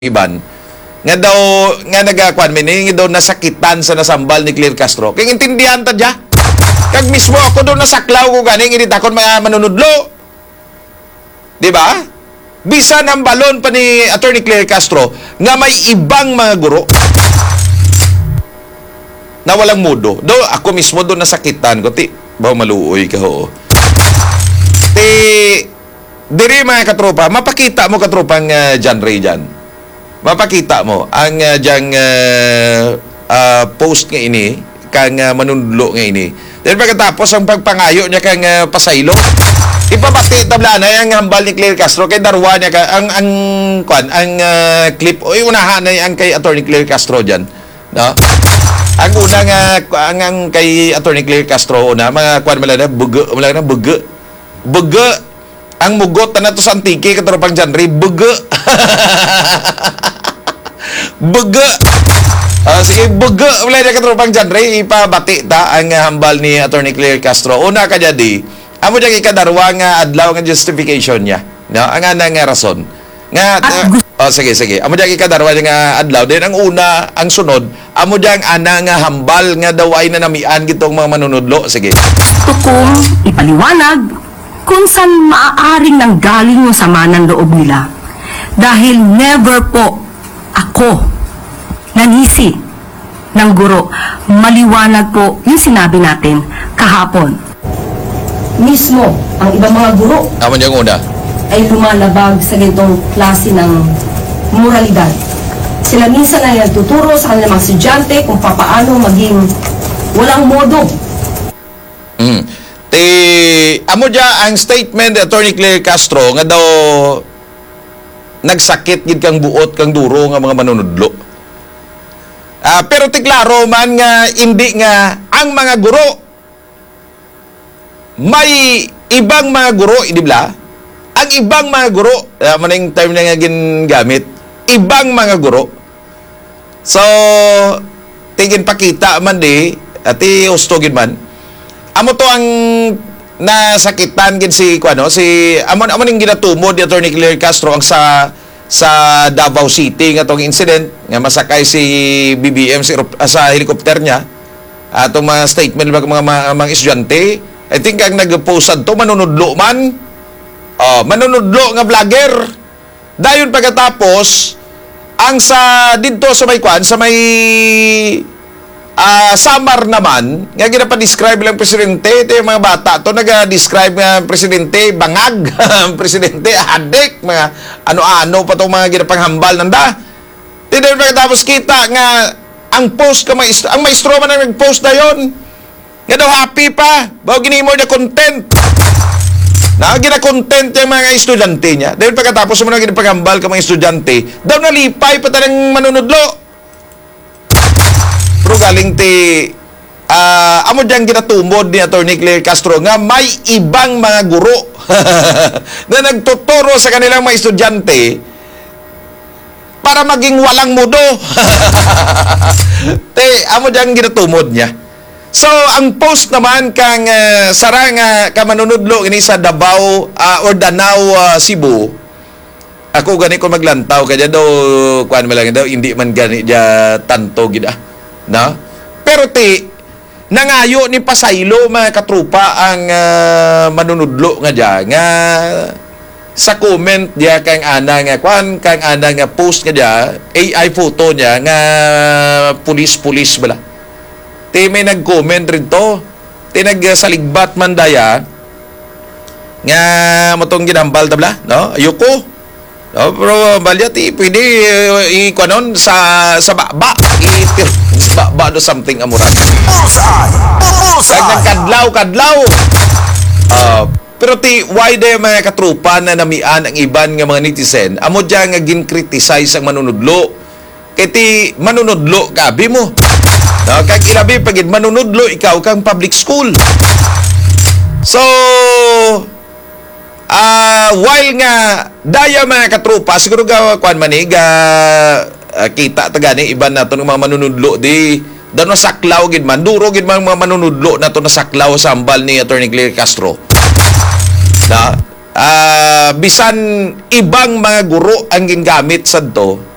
iban nga daw nga nagakuan mi nga daw nasakitan sa nasambal ni Claire Castro. Kaya intindihan ta dya. Kag mismo ako doon nasaklaw ko ganing initakon mga manunudlo. Di ba? Bisan ang balon pa ni Attorney Claire Castro nga may ibang mga guro na walang mudo. Do ako mismo doon nasakitan ko ti baw maluoy ka ho. Ti diri mga katropa, mapakita mo katropang John Ray dyan. Mapakita mo ang post nga ini kang manunudlo nga ini. Then pagkatapos ang pagpangayo niya kang pasaylo, ipabati tabla na yung hambal ni Claire Castro kay darwa niya ka ang clip o unahan na ang kay Attorney Claire Castro diyan, no? Ang una nga ang kay Attorney Claire Castro una mga kuan mala na buge ang mugot na to sa antike katropang genre buge. Buge. Sige, buge wala na katropang genre ipabati ta ang hambal ni Attorney Claire Castro. Una ka jadi, amo dyan ikadarwa nga adlaw nga justification niya. No? Ang anang nga rason. Nga, sige. Amo dyan ikadarwa nga adlaw. Then ang una, ang sunod, amo dyan anang nga hambal nga daw ay nanamian gitong mga manunudlo. Sige. Tukong ipaliwanag kung saan maaaring nanggaling yung sama ng loob nila. Dahil never po ako nanisi ng guro. Maliwanag po yung sinabi natin kahapon. Mismo, ang ibang mga guro Amo dyan una. ay lumalabag sa ganitong klase ng moralidad. Sila minsan ay nagtuturo sa kanilang mga estudyante kung papaano maging walang modo. Amo dyan ang statement ni Attorney Claire Castro nga daw nagsakit gid kang buot kang duro nga mga manunudlo. Pero tiklaro man nga hindi nga ang mga guro may ibang mga guro, di ba? Ang ibang mga guro, maning term na nga gingamit, ibang mga guro. So, tingin pakita man di, ati hustogin man. Amo to ang nasakitan gid si amo ning ginatumod ni Attorney Claire Castro ang sa Davao City nga tong incident nga masakay si BBM sa helicopter niya. Atong mga statement mga estudyante, I think ang nag-post to manunudlo man. Manunudlo nga vlogger. Dayon pagkatapos ang sa didto sa may sa may Samar naman, nga ginapa-describe lang presidente, ito yung mga bata, to nag-describe nga presidente, bangag, presidente, adik, mga ano-ano pa itong mga ginapanghambal nanda. Tinawag pagkatapos kita nga, ang post ka, ang maestro man ang nag-post na yun, nga daw happy pa, bago ginimo niya content. Gina-content yung mga estudyante niya. Dahil pagkatapos mo na ginapanghambal ka mga estudyante, daw nalipay pa talang manunudlo. Pero galing amo dyan ginatumod ni Attorney Claire Castro nga may ibang mga guro na nagtuturo sa kanilang mga estudyante para maging walang mudo. Amo dyan ginatumod niya. So, ang post naman kang sarang kamanunudlo ini sa Davao or Danau, Cebu. Ako gani ko maglantaw kaya daw kuan mo lang daw hindi man gani dia tanto gid no? Pero nangayo ni pasaylo mga katrupa ang manunudlo nga diya nga sa comment diya kang ana nga post nga diya AI photo niya nga pulis bala. May nag-comment rin to. Nagsaligbat man daya nga matong ginambal tabla, no? Ayoko. No, pero balyat pwede ikuanon sa baba do something amuran. Kadlaw. Pero why de mga katrupa na namian ang iban nga mga netizen amo dyan nga gin-criticize ang manunudlo kay manunudlo kabi mo, no? Kag ilabi pagid manunudlo ikaw kang public school. So while nga daya mga katrupa siguro kuan maniga kita tagani iban nato ng mga manunudlo di dano saklaw gid man duro gid man mga manunudlo nato na saklaw sa ambal ni Attorney Claire Castro. Bisan ibang mga guro ang gingamit sadto